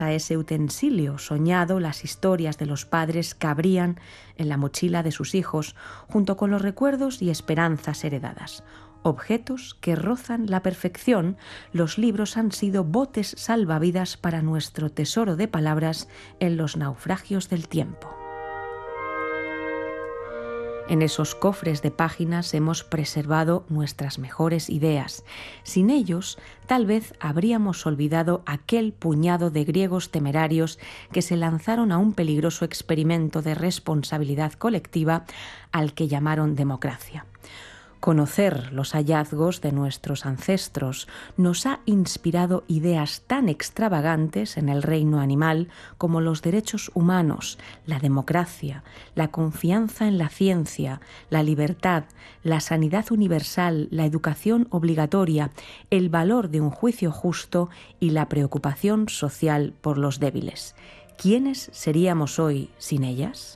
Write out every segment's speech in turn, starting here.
a ese utensilio soñado las historias de los padres cabrían en la mochila de sus hijos, junto con los recuerdos y esperanzas heredadas. Objetos que rozan la perfección, los libros han sido botes salvavidas para nuestro tesoro de palabras en los naufragios del tiempo. En esos cofres de páginas hemos preservado nuestras mejores ideas. Sin ellos, tal vez habríamos olvidado aquel puñado de griegos temerarios que se lanzaron a un peligroso experimento de responsabilidad colectiva al que llamaron democracia. Conocer los hallazgos de nuestros ancestros nos ha inspirado ideas tan extravagantes en el reino animal como los derechos humanos, la democracia, la confianza en la ciencia, la libertad, la sanidad universal, la educación obligatoria, el valor de un juicio justo y la preocupación social por los débiles. ¿Quiénes seríamos hoy sin ellas?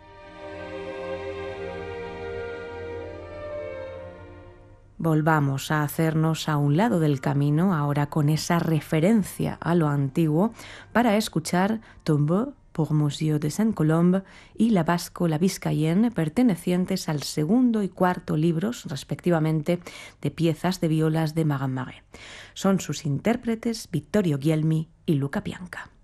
Volvamos a hacernos a un lado del camino, ahora con esa referencia a lo antiguo, para escuchar Tombeau por Monsieur de Saint-Colombe y La Basco, la Biscayenne, pertenecientes al segundo y cuarto libros, respectivamente, de piezas de violas de Marin Marais. Son sus intérpretes Vittorio Guglielmi y Luca Pianca.